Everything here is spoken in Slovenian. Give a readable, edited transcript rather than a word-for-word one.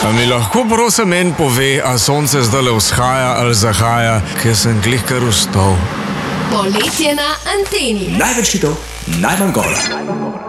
A mi lahko prosim meni pove, a sonce zdajle vzhaja ali zahaja, ker sem glih kar vstal. Poletje na anteni. Največ hitov, najmanj gola.